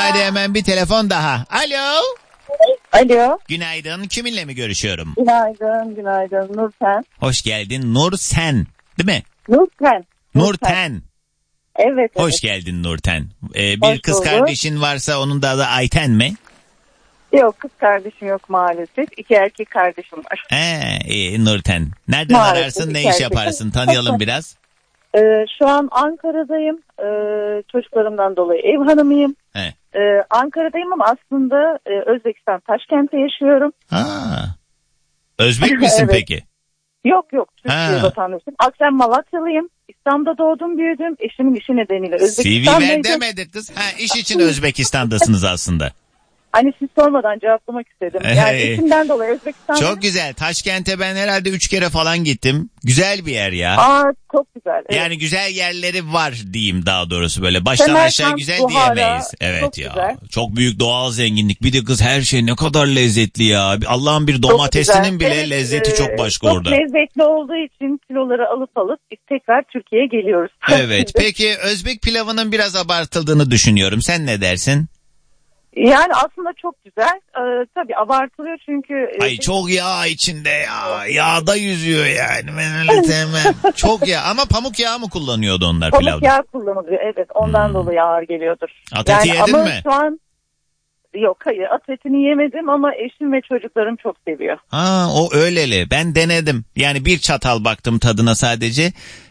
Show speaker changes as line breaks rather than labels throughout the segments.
Hadi hemen bir telefon daha. Alo.
Alo.
Günaydın. Kiminle mi görüşüyorum?
Günaydın. Nurten.
Hoş geldin. Nursen. Değil mi?
Nurten. Evet.
Hoş geldin Nurten. Bir
Hoş
kız
bulduk.
kardeşin varsa onun da adı Ayten mi?
Yok, kız kardeşim yok maalesef. 2 erkek kardeşim var.
İyi Nurten. Nereden
Maalesef,
ararsın, ne
iki
iş
erkek.
yaparsın? Tanıyalım biraz.
Şu an Ankara'dayım. Çocuklarımdan dolayı ev hanımıyım.
He.
Ankara'dayım ama aslında Özbekistan Taşkent'te yaşıyorum.
Özbek misin
Evet.
peki?
Yok, Türkiye vatandaşıyım. Aslen Malatyalıyım. İstanbul'da doğdum büyüdüm. Eşimin işi nedeniyle
CV ver
Özbekistan'daydım.
demedik kız. İş için Özbekistan'dasınız aslında.
Hani siz sormadan cevaplamak istedim. Yani eşimden dolayı Özbekistan'da.
Çok güzel. Taşkent'e ben herhalde 3 kere falan gittim. Güzel bir yer ya.
Çok güzel. Evet.
Yani güzel yerleri var diyeyim daha doğrusu böyle. Baştan
Semerkant,
aşağı güzel
Buhara,
diyemeyiz. Evet
çok
ya.
güzel.
Çok büyük doğal zenginlik. Bir de kız her şey ne kadar lezzetli ya. Allah'ın bir domatesinin bile
Evet,
lezzeti çok başka
çok
orada.
Çok lezzetli olduğu için kiloları alıp biz tekrar Türkiye'ye geliyoruz.
Evet. Peki Özbek pilavının biraz abartıldığını düşünüyorum. Sen ne dersin?
Yani aslında çok güzel. Tabii abartılıyor çünkü...
Ay çok yağ içinde ya. Yağda yüzüyor yani. Ben öyle sevmem. Çok yağ. Ama pamuk yağı mı kullanıyordu onlar
pamuk
pilavda?
yağı kullanılıyor. Evet, ondan dolayı ağır geliyordur.
At eti yedin
ama
mi?
Şu an... Yok, hayır, at etini yemedim ama eşim ve çocuklarım çok seviyor.
O öyleli. Ben denedim. Yani bir çatal baktım tadına sadece.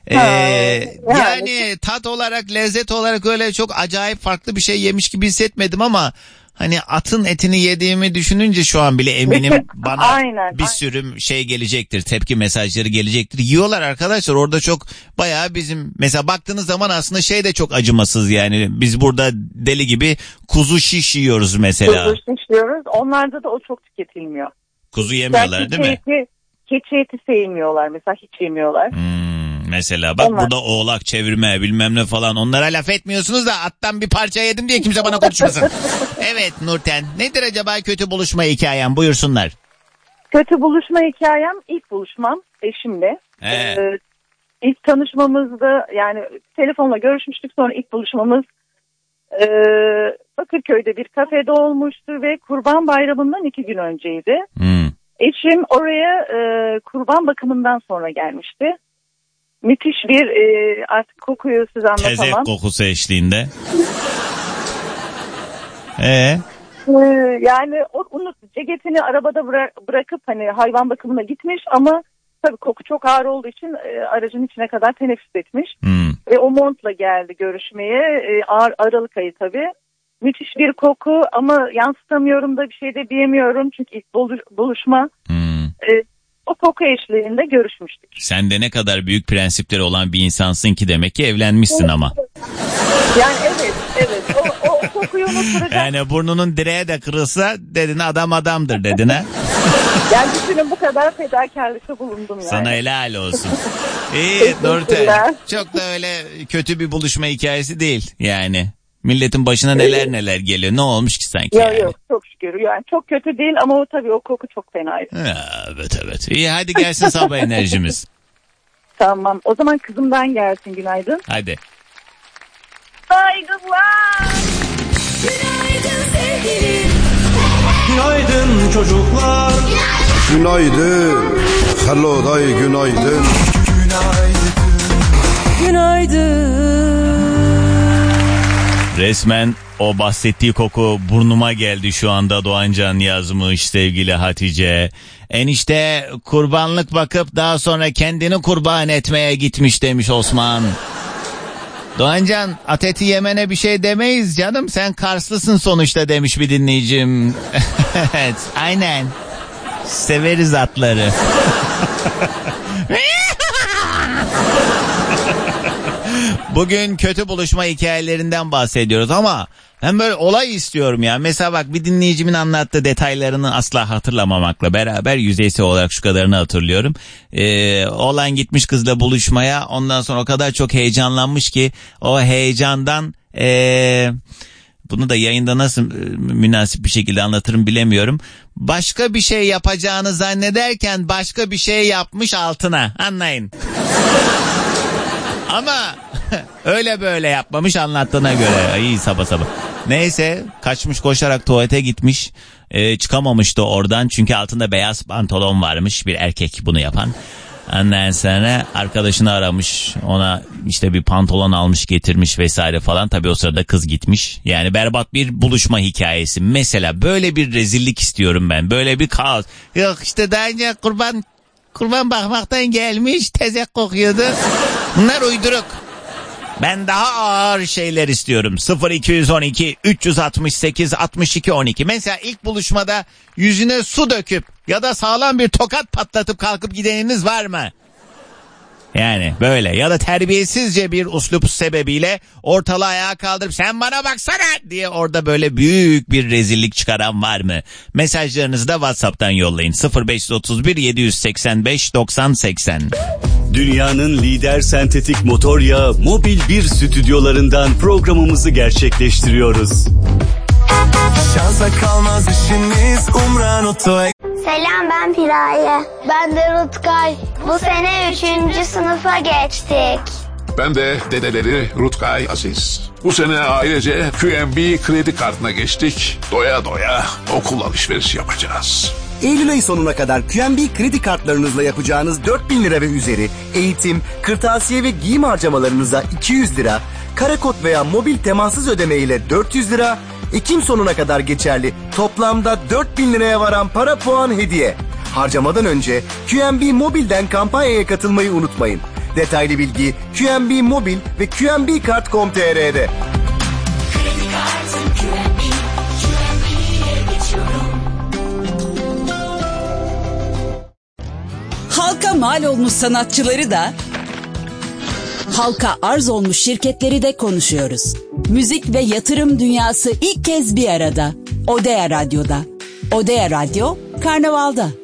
Yani tat olarak, lezzet olarak öyle çok acayip farklı bir şey yemiş gibi hissetmedim ama hani atın etini yediğimi düşününce şu an bile eminim bana bir sürü şey gelecektir. Tepki mesajları gelecektir. Yiyorlar arkadaşlar. Orada çok bayağı bizim mesela baktığınız zaman aslında şey de çok acımasız yani. Biz burada deli gibi kuzu şiş yiyoruz mesela.
Kuzu şiş yiyoruz. Onlarda da o çok tüketilmiyor.
Kuzu yemiyorlar değil mi?
Keçi eti sevmiyorlar mesela, hiç yemiyorlar.
Mesela bak burada oğlak çevirme bilmem ne falan, onlara laf etmiyorsunuz da attan bir parça yedim diye kimse bana konuşmasın. Evet Nurten, nedir acaba kötü buluşma hikayen, buyursunlar.
Kötü buluşma hikayem ilk buluşmam eşimle. İlk tanışmamızda yani telefonla görüşmüştük, sonra ilk buluşmamız Bakırköy'de bir kafede olmuştu ve Kurban Bayramı'ndan 2 gün önceydi. Eşim oraya kurban bakımından sonra gelmişti. Müthiş bir artık kokuyu size anlatamam.
Tezek kokusu eşliğinde.
Yani onu ceketini arabada bırakıp hani hayvan bakımına gitmiş ama tabii koku çok ağır olduğu için aracın içine kadar teneffüs etmiş. Ve o montla geldi görüşmeye. Aralık ayı tabii. Müthiş bir koku ama yansıtamıyorum da bir şey de diyemiyorum çünkü ilk buluşma. O koku eşliğinde görüşmüştük.
Sen de ne kadar büyük prensipleri olan bir insansın ki demek ki evlenmişsin ama.
Yani evet. O kokuyu unutturacak.
Yani burnunun direğe de kırılsa dedin adam adamdır dedin ha.
Yani düşünün, bu kadar fedakarlıkta bulundum yani.
Sana helal olsun. İyi Nurten. Çok da öyle kötü bir buluşma hikayesi değil yani. Milletin başına neler geliyor. Ne olmuş ki sanki yani?
Yok çok şükür. Yani çok kötü değil ama o koku çok fenaydı.
Evet. İyi hadi gelsin sabah enerjimiz.
Tamam. O zaman kızımdan gelsin, günaydın.
Hadi.
Saygılar.
Günaydın sevgilim.
Günaydın çocuklar.
Günaydın. Hello day günaydın.
Günaydın.
Resmen o bahsettiği koku burnuma geldi şu anda. Doğancan yazmış sevgili Hatice. Enişte kurbanlık bakıp daha sonra kendini kurban etmeye gitmiş demiş Osman. Doğancan at eti yemene bir şey demeyiz canım, sen Karslısın sonuçta demiş bir dinleyicim. Evet aynen, severiz atları. Bugün kötü buluşma hikayelerinden bahsediyoruz ama ben böyle olay istiyorum ya. Mesela bak, bir dinleyicimin anlattığı detaylarını asla hatırlamamakla beraber yüzeysel olarak şu kadarını hatırlıyorum. Oğlan gitmiş kızla buluşmaya, ondan sonra o kadar çok heyecanlanmış ki o heyecandan... Bunu da yayında nasıl münasip bir şekilde anlatırım bilemiyorum. Başka bir şey yapacağını zannederken başka bir şey yapmış altına. Anlayın. Ama öyle böyle yapmamış anlattığına göre. Ay sabah. Neyse kaçmış koşarak tuvalete gitmiş. Çıkamamıştı oradan çünkü altında beyaz pantolon varmış, bir erkek bunu yapan. Ondan sonra arkadaşını aramış, ona işte bir pantolon almış getirmiş vesaire falan. Tabii o sırada kız gitmiş. Yani berbat bir buluşma hikayesi. Mesela böyle bir rezillik istiyorum ben, böyle bir kaos. Yok işte daha önce kurban bakmaktan gelmiş, tezek kokuyordu. Bunlar uyduruk. Ben daha ağır şeyler istiyorum. 0212 368 62 12. Mesela ilk buluşmada yüzüne su döküp ya da sağlam bir tokat patlatıp kalkıp gideniniz var mı? Yani böyle ya da terbiyesizce bir uslup sebebiyle ortalığı ayağa kaldırıp sen bana baksana diye orada böyle büyük bir rezillik çıkaran var mı? Mesajlarınızı da WhatsApp'tan yollayın. 0531 785 90 80.
Dünyanın lider sentetik motor yağı Mobil 1 stüdyolarından programımızı gerçekleştiriyoruz.
Şansa kalmaz işimiz Umran Oto.
Selam, ben Piraye. Ben de Rutkay. Bu sene 3. sınıfa geçtik.
Ben de dedeleri Rutkay Aziz. Bu sene ailece QNB kredi kartına geçtik. Doya doya okul alışverişi yapacağız.
Eylül ayı sonuna kadar QNB kredi kartlarınızla yapacağınız 4.000 lira ve üzeri eğitim, kırtasiye ve giyim harcamalarınıza 200 lira, karakod veya mobil temassız ödeme ile 400 lira, Ekim sonuna kadar geçerli toplamda 4.000 liraya varan para puan hediye. Harcamadan önce QNB Mobil'den kampanyaya katılmayı unutmayın. Detaylı bilgi QNB Mobil ve qnbkart.com.tr'de.
Kredi kartım QNB'ye geçiyorum.
Halka mal olmuş sanatçıları da, halka arz olmuş şirketleri de konuşuyoruz. Müzik ve yatırım dünyası ilk kez bir arada. Odea Radyo'da. Odea Radyo, Karnaval'da.